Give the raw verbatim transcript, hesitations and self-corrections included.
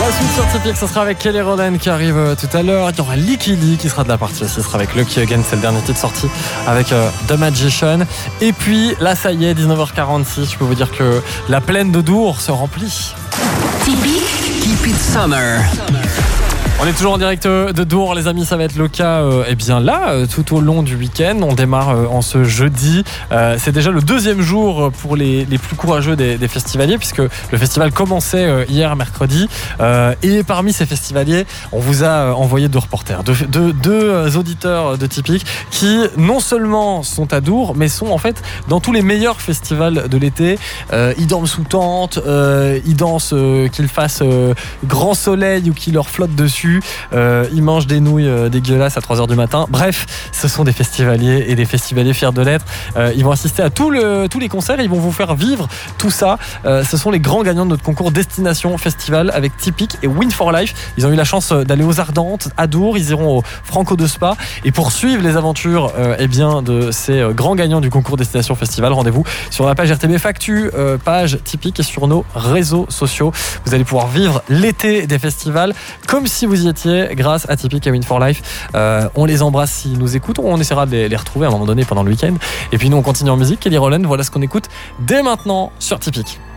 la suite sur Typique, ce sera avec Kelly Rowland qui arrive euh, tout à l'heure. Il y aura Licky Lee qui sera de la partie aussi. Ce sera avec Lucky Again, c'est le dernier titre sorti avec euh, The Magician. Et puis là, ça y est, dix-neuf heures quarante-six. Je peux vous dire que la plaine de Dour se remplit. Typique, Keep It Summer. On est toujours en direct de Dour, les amis, ça va être le cas euh, eh bien là, euh, tout au long du week-end. On démarre euh, en ce jeudi. Euh, c'est déjà le deuxième jour pour les, les plus courageux des, des festivaliers, puisque le festival commençait euh, hier mercredi. Euh, et parmi ces festivaliers, on vous a euh, envoyé deux reporters, deux, deux, deux auditeurs de Typique qui non seulement sont à Dour, mais sont en fait dans tous les meilleurs festivals de l'été. Euh, ils dorment sous tente, euh, ils dansent, euh, qu'il fasse euh, grand soleil ou qu'il leur flotte dessus. Euh, ils mangent des nouilles euh, dégueulasses à trois heures du matin. Bref, ce sont des festivaliers et des festivaliers fiers de l'être. Euh, ils vont assister à tout le, tous les concerts. Ils vont vous faire vivre tout ça. Euh, ce sont les grands gagnants de notre concours Destination Festival avec Typique et Win for Life. Ils ont eu la chance d'aller aux Ardentes, à Dour. Ils iront au Franco de Spa. Et pour suivre les aventures euh, eh bien, de ces euh, grands gagnants du concours Destination Festival, rendez-vous sur la page R T B Factu, euh, page Typique, et sur nos réseaux sociaux. Vous allez pouvoir vivre l'été des festivals comme si vous y étiez, grâce à Typique et Win for Life. Euh, on les embrasse s'ils nous écoutent. On essaiera de les, les retrouver à un moment donné pendant le week-end. Et puis nous, on continue en musique. Kelly Rowland, voilà ce qu'on écoute dès maintenant sur Typique.